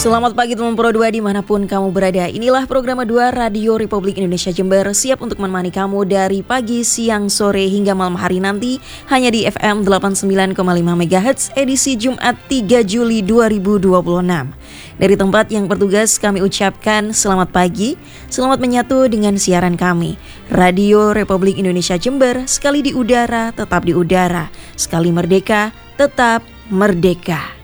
Selamat pagi teman Pro 2 dimanapun kamu berada. Inilah program 2 Radio Republik Indonesia Jember, siap untuk menemani kamu dari pagi, siang, sore hingga malam hari nanti hanya di FM 89,5 MHz edisi Jumat 3 Juli 2026. Dari tempat yang bertugas kami ucapkan selamat pagi, selamat menyatu dengan siaran kami. Radio Republik Indonesia Jember, sekali di udara tetap di udara, sekali merdeka tetap merdeka.